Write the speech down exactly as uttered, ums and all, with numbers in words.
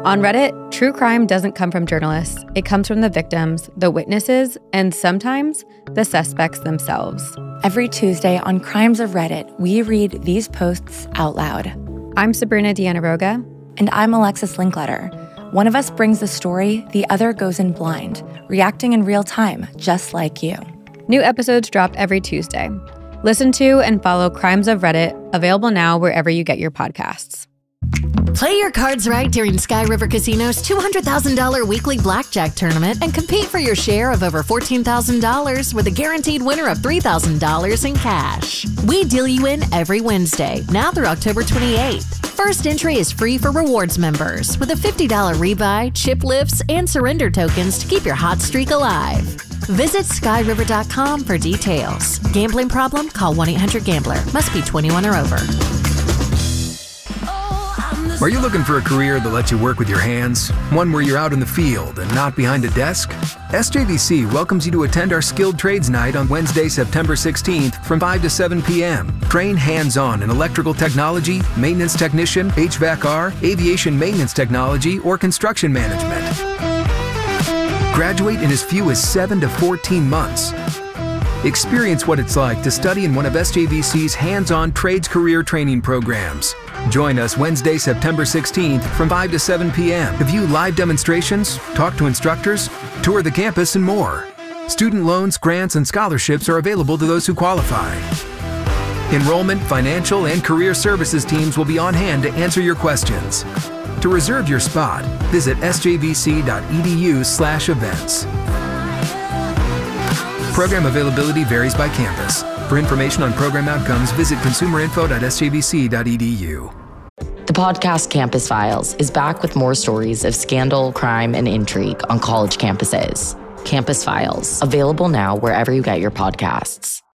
On Reddit, true crime doesn't come from journalists. It comes from the victims, the witnesses, and sometimes the suspects themselves. Every Tuesday on Crimes of Reddit, we read these posts out loud. I'm Sabrina Dianaroga. And I'm Alexis Linkletter. One of us brings the story, the other goes in blind, reacting in real time, just like you. New episodes drop every Tuesday. Listen to and follow Crimes of Reddit, available now wherever you get your podcasts. Play your cards right during Sky River Casino's two hundred thousand dollars weekly blackjack tournament and compete for your share of over fourteen thousand dollars with a guaranteed winner of three thousand dollars in cash. We deal you in every Wednesday, now through October twenty-eighth. First entry is free for rewards members with a fifty dollars rebuy, chip lifts, and surrender tokens to keep your hot streak alive. Visit sky river dot com for details. Gambling problem? Call one eight hundred gambler. Must be twenty-one or over. Are you looking for a career that lets you work with your hands? One where you're out in the field and not behind a desk? S J V C welcomes you to attend our Skilled Trades Night on Wednesday, September sixteenth from five to seven p.m. Train hands-on in electrical technology, maintenance technician, H V A C R, aviation maintenance technology, or construction management. Graduate in as few as seven to fourteen months. Experience what it's like to study in one of S J V C's hands-on trades career training programs. Join us Wednesday, September sixteenth from five to seven p.m. to view live demonstrations, talk to instructors, tour the campus, and more. Student loans, grants, and scholarships are available to those who qualify. Enrollment, financial, and career services teams will be on hand to answer your questions. To reserve your spot, visit s j v c dot e d u slash events. Program availability varies by campus. For information on program outcomes, visit consumer info dot s j v c dot e d u. The podcast Campus Files is back with more stories of scandal, crime, and intrigue on college campuses. Campus Files, available now wherever you get your podcasts.